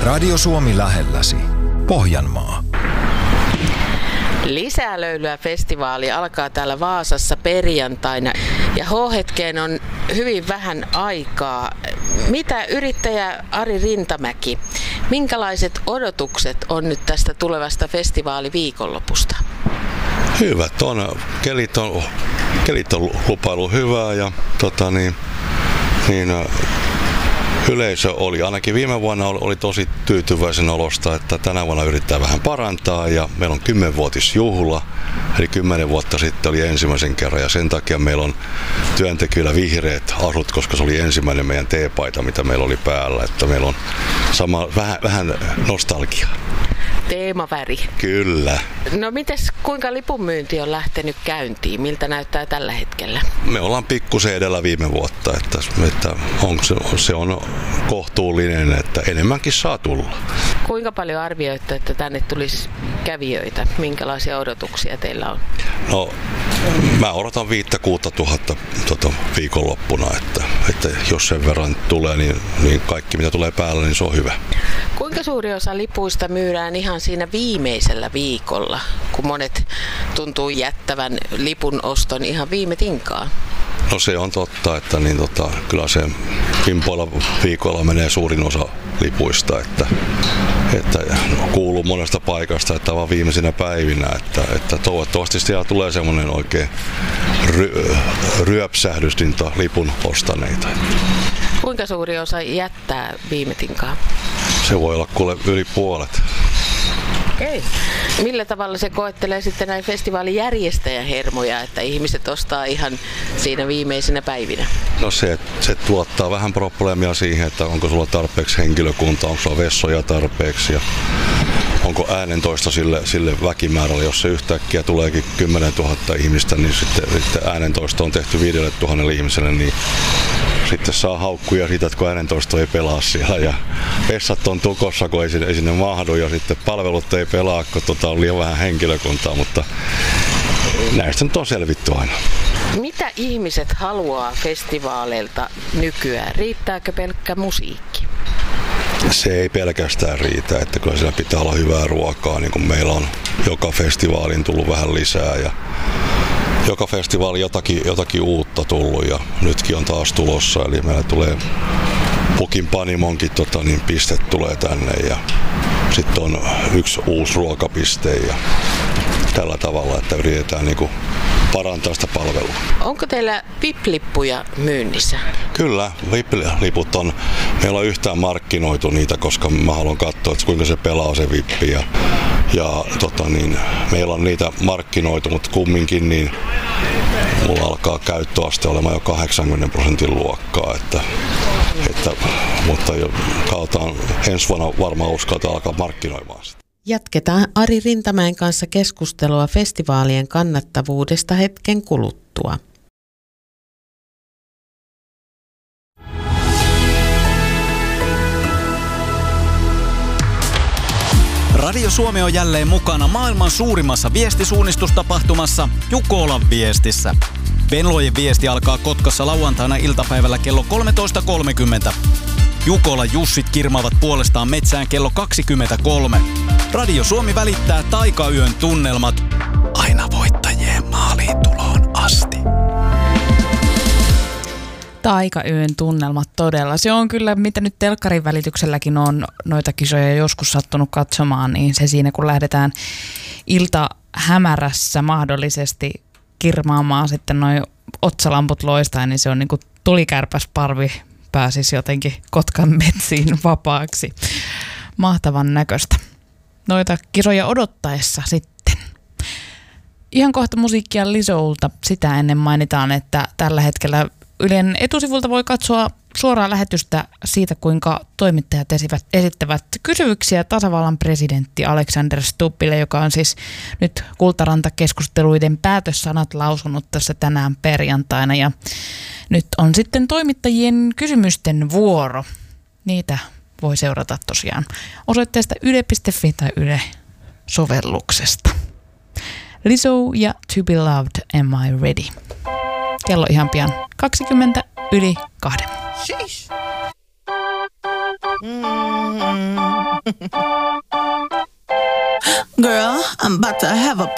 Radio Suomi lähelläsi. Pohjanmaa. Lisää löylyä festivaali alkaa täällä Vaasassa perjantaina ja H-hetkeen on hyvin vähän aikaa. Mitä yrittäjä Ari Rintamäki, minkälaiset odotukset on nyt tästä tulevasta festivaaliviikonlopusta? Hyvät on. Kelit on lupailu hyvää ja yleisö oli, ainakin viime vuonna oli tosi tyytyväisen olosta, että tänä vuonna yrittää vähän parantaa ja meillä on 10-vuotisjuhla, eli 10 vuotta sitten oli ensimmäisen kerran ja sen takia meillä on työntekijöillä vihreät asut, koska se oli ensimmäinen meidän teepaita, mitä meillä oli päällä, että meillä on vähän nostalgia. Teemaväri. Kyllä. No mites, kuinka lipunmyynti on lähtenyt käyntiin? Miltä näyttää tällä hetkellä? Me ollaan pikkusen edellä viime vuotta, että se on kohtuullinen, että enemmänkin saa tulla. Kuinka paljon arvioitte, että tänne tulisi kävijöitä? Minkälaisia odotuksia teillä on? No, mä odotan 5-6 tuhatta viikonloppuna, että jos sen verran tulee, niin kaikki mitä tulee päälle, niin se on hyvä. Kuinka suuri osa lipuista myydään ihan siinä viimeisellä viikolla, kun monet tuntuu jättävän lipun oston ihan viime tinkaan? No se on totta, että kyllä se kimpoilla viikolla menee suurin osa lipuista, että kuuluu monesta paikasta, että vaan viimeisinä päivinä, että toivottavasti siellä tulee semmoinen oikein ryöpsähdys lipun ostaneita. Kuinka suuri osa jättää viime tinkaan? Se voi olla kuule yli puolet. Okei. Millä tavalla se koettelee sitten näin festivaalin järjestäjän hermoja, että ihmiset ostaa ihan siinä viimeisinä päivinä? No se tuottaa vähän probleemia siihen, että onko sulla tarpeeksi henkilökuntaa, onko sulla vessoja tarpeeksi ja onko äänentoista sille väkimäärälle. Jos se yhtäkkiä tuleekin 10 000 ihmistä, niin sitten äänentoista on tehty 5 000 ihmiselle, niin sitten saa haukkuja siitä, että kun äänentoisto ei pelaa siellä ja vessat on tukossa, kun ei sinne mahdu ja sitten palvelut ei pelaa, kun on liian vähän henkilökuntaa, mutta näistä nyt on selvitty aina. Mitä ihmiset haluaa festivaaleilta nykyään? Riittääkö pelkkä musiikki? Se ei pelkästään riitä, että kyllä siellä pitää olla hyvää ruokaa, niin kuin meillä on joka festivaaliin tullut vähän lisää ja joka festivaali jotakin uutta tullut ja nytkin on taas tulossa, eli meillä tulee Pukin Panimonkin piste tulee tänne ja sitten on yksi uusi ruokapiste ja tällä tavalla, että yritetään parantaa sitä palvelua. Onko teillä VIP-lippuja myynnissä? Kyllä, VIP-liput on. Meillä on yhtään markkinoitu niitä, koska mä haluan katsoa, että kuinka se pelaa se VIP. Ja meillä on niitä markkinoitu, mutta kumminkin niin mulla alkaa käyttöaste olemaan jo 80% luokkaa. Mutta kautaan ensi vuonna varmaan uskaltaa alkaa markkinoimaan sitä. Jatketaan Ari Rintamäen kanssa keskustelua festivaalien kannattavuudesta hetken kuluttua. Radio Suomi on jälleen mukana maailman suurimmassa viestisuunnistustapahtumassa Jukolan viestissä. Venlojen viesti alkaa Kotkassa lauantaina iltapäivällä kello 13.30. Jukola Jussit kirmaavat puolestaan metsään kello 23. Radio Suomi välittää taikayön tunnelmat aina voittajien maaliin tuloon asti. Taikayön tunnelmat todella. Se on kyllä, mitä nyt telkkarin välitykselläkin on noita kisoja joskus sattunut katsomaan, niin se siinä kun lähdetään iltahämärässä mahdollisesti kirmaamaan sitten noi otsalamput loistaa, niin se on niin kuin tulikärpäsparvi pääsisi jotenkin Kotkan metsiin vapaaksi. Mahtavan näköistä. Noita kisoja odottaessa sitten. Ihan kohta musiikkia Lizzoulta. Sitä ennen mainitaan, että tällä hetkellä Ylen etusivulta voi katsoa suoraa lähetystä siitä, kuinka toimittajat esittävät kysymyksiä tasavallan presidentti Alexander Stubbille, joka on siis nyt Kultaranta-keskusteluiden päätössanat lausunut tässä tänään perjantaina. Ja nyt on sitten toimittajien kysymysten vuoro. Niitä voi seurata tosiaan osoitteesta yle.fi tai Yle-sovelluksesta. Lizzo ja To Be Loved, Am I Ready? Kello ihan pian 20:02. Sheesh. Girl, I'm about to have a